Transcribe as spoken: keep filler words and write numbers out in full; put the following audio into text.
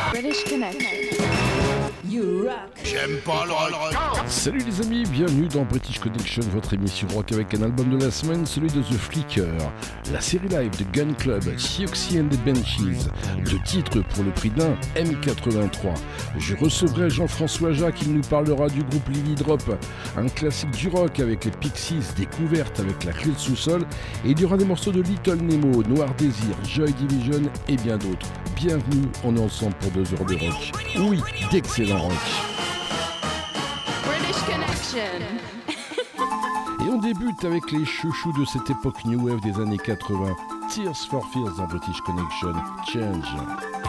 British Connection. You rock. J'aime pas le rock. Salut les amis, bienvenue dans British Connection, votre émission rock avec un album de la semaine, celui de The Flicker, la série live de Gun Club, Siouxsie and the Banshees, deux titres pour le prix d'un M quatre-vingt-trois. Je recevrai Jean-François Jacques, il nous parlera du groupe Lily Drop, un classique du rock avec les Pixies, découverte avec la clé de sous-sol, et il y aura des morceaux de Little Nemo, Noir Désir, Joy Division et bien d'autres. Bienvenue, on est ensemble pour deux heures de rock. Oui, d'excellent rock. British Connection. Et on débute avec les chouchous de cette époque New Wave des années quatre-vingts. Tears for Fears dans British Connection. Change.